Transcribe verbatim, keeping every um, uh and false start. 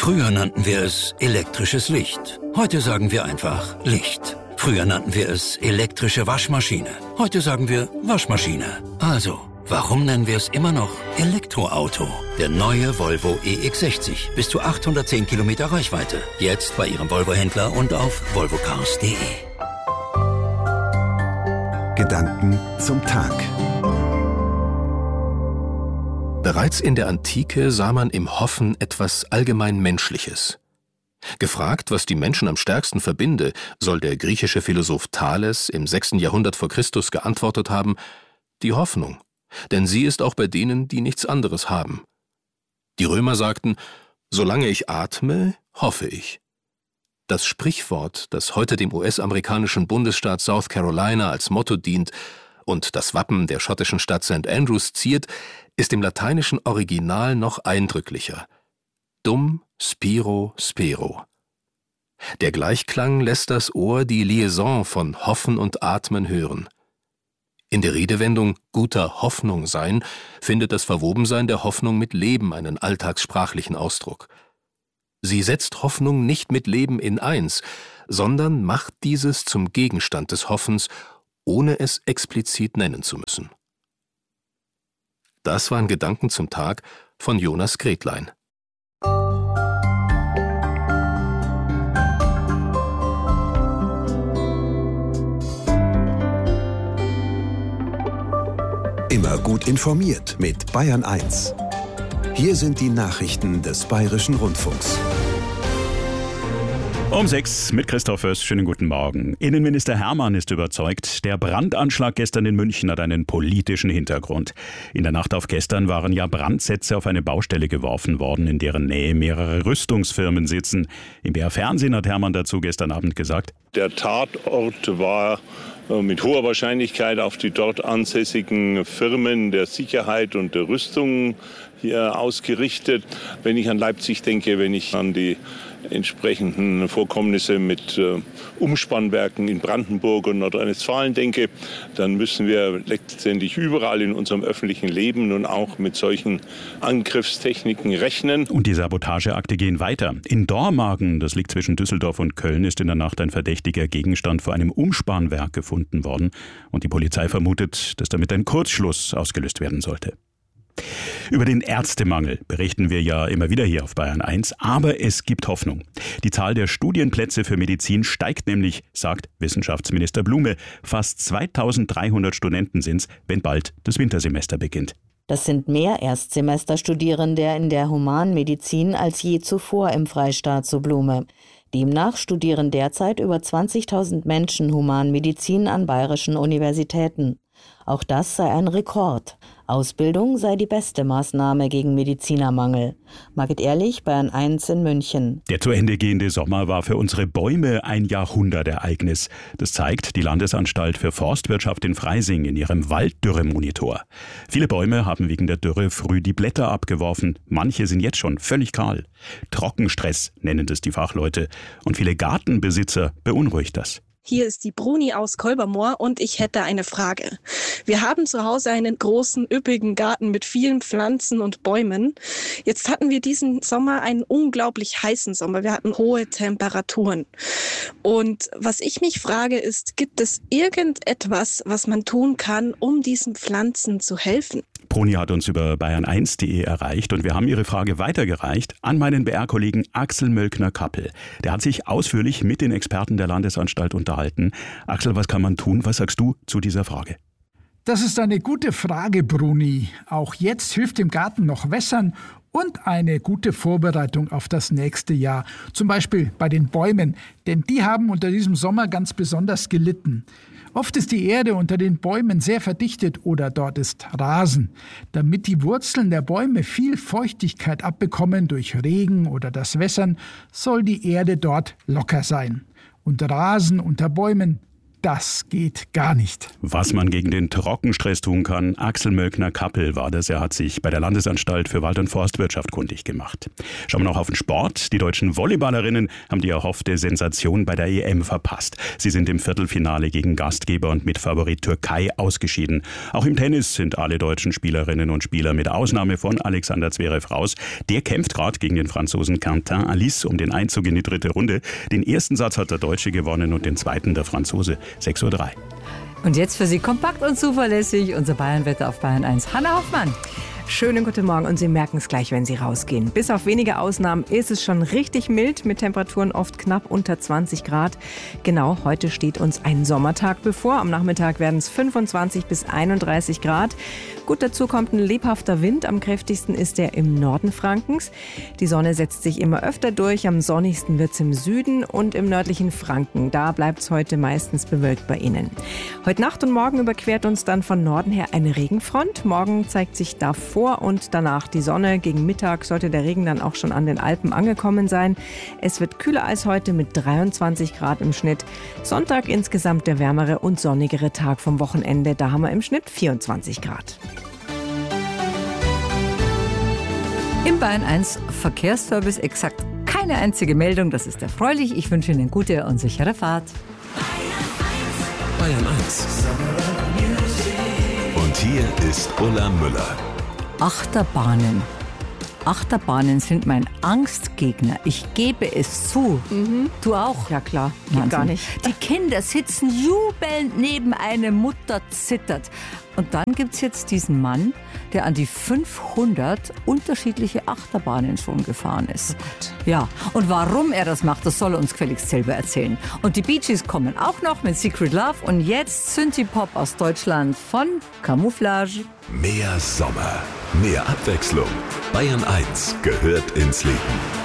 Früher nannten wir es elektrisches Licht. Heute sagen wir einfach Licht. Früher nannten wir es elektrische Waschmaschine. Heute sagen wir Waschmaschine. Also, warum nennen wir es immer noch Elektroauto? Der neue Volvo E X sechzig. Bis zu achthundertzehn Kilometer Reichweite. Jetzt bei Ihrem Volvo-Händler und auf volvo cars punkt de. Gedanken zum Tag. Bereits in der Antike sah man im Hoffen etwas allgemein Menschliches. Gefragt, was die Menschen am stärksten verbinde, soll der griechische Philosoph Thales im sechsten Jahrhundert vor Christus geantwortet haben: die Hoffnung, denn sie ist auch bei denen, die nichts anderes haben. Die Römer sagten: solange ich atme, hoffe ich. Das Sprichwort, das heute dem U S-amerikanischen Bundesstaat South Carolina als Motto dient und das Wappen der schottischen Stadt Sankt Andrews ziert, ist im lateinischen Original noch eindrücklicher. Dum spiro spero. Der Gleichklang lässt das Ohr die Liaison von Hoffen und Atmen hören. In der Redewendung guter Hoffnung sein findet das Verwobensein der Hoffnung mit Leben einen alltagssprachlichen Ausdruck. Sie setzt Hoffnung nicht mit Leben in eins, sondern macht dieses zum Gegenstand des Hoffens, ohne es explizit nennen zu müssen. Das waren Gedanken zum Tag von Jonas Gretlein. Immer gut informiert mit Bayern eins. Hier sind die Nachrichten des Bayerischen Rundfunks. Um sechs mit Christoph Föß. Schönen guten Morgen. Innenminister Hermann ist überzeugt, der Brandanschlag gestern in München hat einen politischen Hintergrund. In der Nacht auf gestern waren ja Brandsätze auf eine Baustelle geworfen worden, in deren Nähe mehrere Rüstungsfirmen sitzen. Im B R Fernsehen hat Hermann dazu gestern Abend gesagt: Der Tatort war mit hoher Wahrscheinlichkeit auf die dort ansässigen Firmen der Sicherheit und der Rüstung hier ausgerichtet. Wenn ich an Leipzig denke, wenn ich an die entsprechenden Vorkommnisse mit äh, Umspannwerken in Brandenburg und Nordrhein-Westfalen denke, dann müssen wir letztendlich überall in unserem öffentlichen Leben nun auch mit solchen Angriffstechniken rechnen. Und die Sabotageakte gehen weiter. In Dormagen, das liegt zwischen Düsseldorf und Köln, ist in der Nacht ein verdächtiger Gegenstand vor einem Umspannwerk gefunden worden. Und die Polizei vermutet, dass damit ein Kurzschluss ausgelöst werden sollte. Über den Ärztemangel berichten wir ja immer wieder hier auf Bayern eins, aber es gibt Hoffnung. Die Zahl der Studienplätze für Medizin steigt nämlich, sagt Wissenschaftsminister Blume. Fast zweitausenddreihundert Studenten sind's, wenn bald das Wintersemester beginnt. Das sind mehr Erstsemesterstudierende in der Humanmedizin als je zuvor im Freistaat, so Blume. Demnach studieren derzeit über zwanzigtausend Menschen Humanmedizin an bayerischen Universitäten. Auch das sei ein Rekord. Ausbildung sei die beste Maßnahme gegen Medizinermangel. Margit Ehrlich, Bayern eins in München. Der zu Ende gehende Sommer war für unsere Bäume ein Jahrhundertereignis. Das zeigt die Landesanstalt für Forstwirtschaft in Freising in ihrem Walddürremonitor. Viele Bäume haben wegen der Dürre früh die Blätter abgeworfen. Manche sind jetzt schon völlig kahl. Trockenstress nennen das die Fachleute. Und viele Gartenbesitzer beunruhigt das. Hier ist die Bruni aus Kolbermoor und ich hätte eine Frage. Wir haben zu Hause einen großen, üppigen Garten mit vielen Pflanzen und Bäumen. Jetzt hatten wir diesen Sommer einen unglaublich heißen Sommer. Wir hatten hohe Temperaturen. Und was ich mich frage ist, gibt es irgendetwas, was man tun kann, um diesen Pflanzen zu helfen? Bruni hat uns über bayern eins punkt de erreicht und wir haben ihre Frage weitergereicht an meinen B R-Kollegen Axel Mölkner-Kappel. Der hat sich ausführlich mit den Experten der Landesanstalt unterhalten. Axel, was kann man tun? Was sagst du zu dieser Frage? Das ist eine gute Frage, Bruni. Auch jetzt hilft im Garten noch Wässern und eine gute Vorbereitung auf das nächste Jahr. Zum Beispiel bei den Bäumen, denn die haben unter diesem Sommer ganz besonders gelitten. Oft ist die Erde unter den Bäumen sehr verdichtet oder dort ist Rasen. Damit die Wurzeln der Bäume viel Feuchtigkeit abbekommen durch Regen oder das Wässern, soll die Erde dort locker sein. Und Rasen unter Bäumen, das geht gar nicht. Was man gegen den Trockenstress tun kann, Axel Möckner-Kappel war das. Er hat sich bei der Landesanstalt für Wald- und Forstwirtschaft kundig gemacht. Schauen wir noch auf den Sport. Die deutschen Volleyballerinnen haben die erhoffte Sensation bei der E M verpasst. Sie sind im Viertelfinale gegen Gastgeber und Mitfavorit Türkei ausgeschieden. Auch im Tennis sind alle deutschen Spielerinnen und Spieler mit Ausnahme von Alexander Zverev raus. Der kämpft gerade gegen den Franzosen Quentin Alice um den Einzug in die dritte Runde. Den ersten Satz hat der Deutsche gewonnen und den zweiten der Franzose. sechs Uhr drei. Und jetzt für Sie kompakt und zuverlässig unser Bayernwetter auf Bayern eins. Hanna Hoffmann. Schönen guten Morgen und Sie merken es gleich, wenn Sie rausgehen. Bis auf wenige Ausnahmen ist es schon richtig mild mit Temperaturen oft knapp unter zwanzig Grad. Genau, heute steht uns ein Sommertag bevor. Am Nachmittag werden es fünfundzwanzig bis einunddreißig Grad. Gut, dazu kommt ein lebhafter Wind. Am kräftigsten ist er im Norden Frankens. Die Sonne setzt sich immer öfter durch. Am sonnigsten wird es im Süden und im nördlichen Franken. Da bleibt es heute meistens bewölkt bei Ihnen. Heute Nacht und morgen überquert uns dann von Norden her eine Regenfront. Morgen zeigt sich davor und danach die Sonne. Gegen Mittag sollte der Regen dann auch schon an den Alpen angekommen sein. Es wird kühler als heute mit dreiundzwanzig Grad im Schnitt. Sonntag insgesamt der wärmere und sonnigere Tag vom Wochenende. Da haben wir im Schnitt vierundzwanzig Grad. Im Bayern eins Verkehrsservice exakt keine einzige Meldung. Das ist erfreulich. Ich wünsche Ihnen eine gute und sichere Fahrt. Bayern eins. Und hier ist Ulla Müller. Achterbahnen. Achterbahnen sind mein Angstgegner. Ich gebe es zu. Mhm. Du auch? Ja klar, geht Wahnsinn. gar nicht. Die Kinder sitzen jubelnd neben, eine Mutter zittert. Und dann gibt es jetzt diesen Mann, der an die fünfhundert unterschiedliche Achterbahnen schon gefahren ist. Oh ja, und warum er das macht, das soll er uns gefälligst selber erzählen. Und die Bee Gees kommen auch noch mit Secret Love und jetzt Synthie-Pop aus Deutschland von Camouflage. Mehr Sommer, mehr Abwechslung. Bayern eins gehört ins Leben.